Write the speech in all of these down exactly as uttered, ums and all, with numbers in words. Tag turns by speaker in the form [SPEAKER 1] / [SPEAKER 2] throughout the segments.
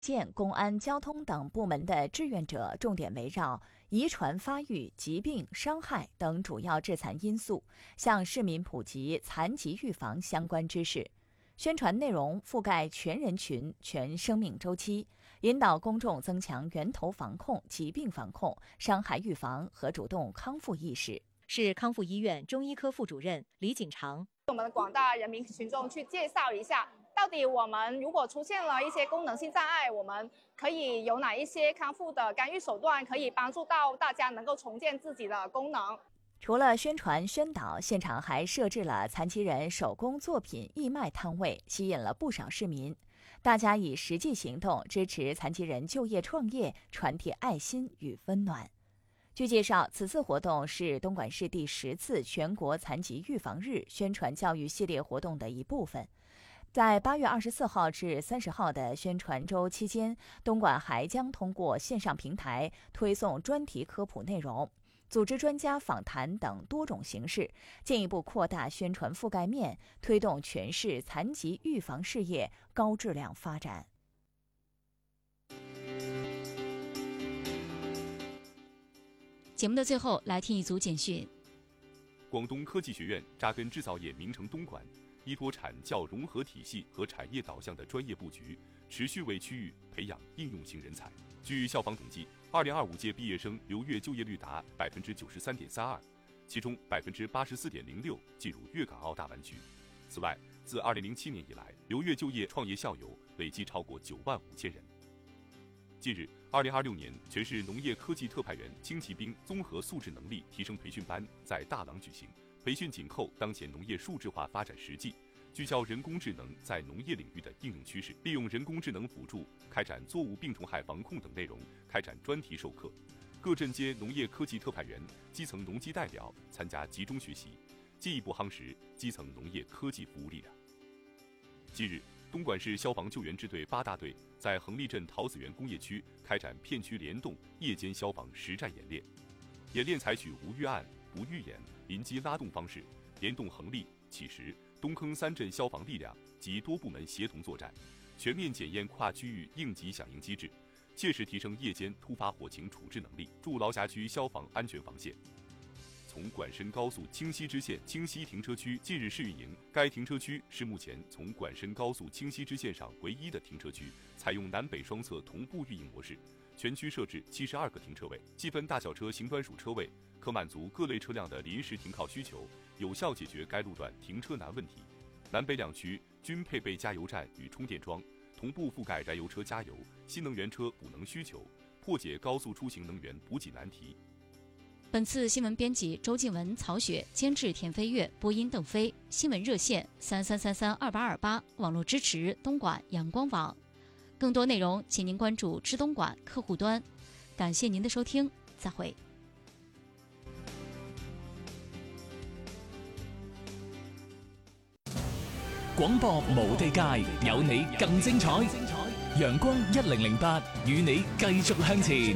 [SPEAKER 1] 建、公安、交通等部门的志愿者重点围绕遗传发育、疾病、伤害等主要致残因素，向市民普及残疾预防相关知识。宣传内容覆盖全人群、全生命周期，引导公众增强源头防控、疾病防控、伤害预防和主动康复意识。
[SPEAKER 2] 市康复医院中医科副主任李锦长，
[SPEAKER 3] 我们广大人民群众去介绍一下，到底我们如果出现了一些功能性障碍，我们可以有哪一些康复的干预手段，可以帮助到大家能够重建自己的功能。
[SPEAKER 1] 除了宣传宣导，现场还设置了残疾人手工作品义卖摊位，吸引了不少市民。大家以实际行动支持残疾人就业创业，传递爱心与温暖。据介绍，此次活动是东莞市第十次全国残疾预防日宣传教育系列活动的一部分。在八月二十四号至三十号的宣传周期间，东莞还将通过线上平台推送专题科普内容，组织专家访谈等多种形式，进一步扩大宣传覆盖面，推动全市残疾预防事业高质量发展。
[SPEAKER 2] 节目的最后，来听一组简讯。
[SPEAKER 4] 广东科技学院扎根制造业名城东莞，依托产教融合体系和产业导向的专业布局，持续为区域培养应用型人才。据校方统计，二零二五届毕业生留粤就业率达百分之九十三点三二，其中百分之八十四点零六进入粤港澳大湾区。此外，自二零零七年以来，留粤就业创业校友累计超过九万五千人。近日，二零二六年全市农业科技特派员轻骑兵综合素质能力提升培训班在大朗举行，培训紧扣当前农业数字化发展实际，聚焦人工智能在农业领域的应用趋势，利用人工智能辅助开展作物病虫害防控等内容开展专题授课。各镇街农业科技特派员、基层农机代表参加集中学习，进一步夯实基层农业科技服务力量。近日，东莞市消防救援支队八大队在横沥镇桃子园工业区开展片区联动夜间消防实战演练。演练采取无预案、不预演、临机拉动方式，联动横沥、启石、东坑三镇消防力量及多部门协同作战，全面检验跨区域应急响应机制，切实提升夜间突发火情处置能力，筑劳辖区消防安全防线。从莞深高速清溪支线清溪停车区近日试运营，该停车区是目前从莞深高速清溪支线上唯一的停车区，采用南北双侧同步运营模式，全区设置七十二个停车位，细分大小车型专属车位，可满足各类车辆的临时停靠需求，有效解决该路段停车难问题。南北两区均配备加油站与充电桩，同步覆盖燃油车加油、新能源车补能需求，破解高速出行能源补给难题。
[SPEAKER 2] 本次新闻编辑周静文、曹雪，监制田飞跃，播音邓飞。新闻热线三三三三二八二八，网络支持东莞阳光网。更多内容，请您关注知东莞客户端。感谢您的收听，再会。
[SPEAKER 5] 廣播無地界，有你更精彩。陽光一零零八，與你繼續向前。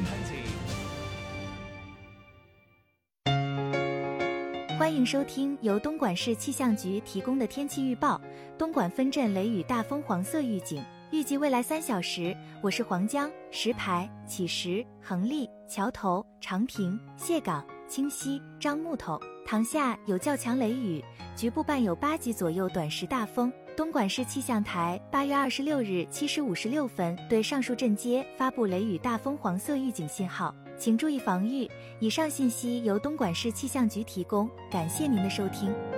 [SPEAKER 6] 欢迎收聽由東莞市氣象局提供的天氣預報。東莞分鎮雷雨大風黃色預警，預計未來三小時，我市黃江、石牌、啟石、橫沥、橋頭、長坪、蟹港、清溪、樟木頭、塘廈有較強雷雨，局部伴有八級左右短時大風。東莞市氣象台八月二十六日七時五十六分對上述鎮街發布雷雨大風黃色預警信號，請注意防禦。以上信息由東莞市氣象局提供，感謝您的收聽。